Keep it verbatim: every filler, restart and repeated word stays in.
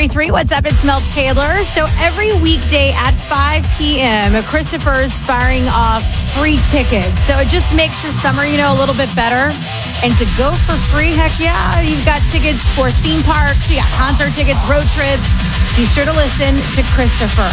three three. What's up? It's Mel Taylor. So every weekday at five p.m., Christopher's firing off free tickets. So it just makes your summer, you know, a little bit better. And to go for free, heck yeah, you've got tickets for theme parks, you got concert tickets, road trips. Be sure to listen to Christopher.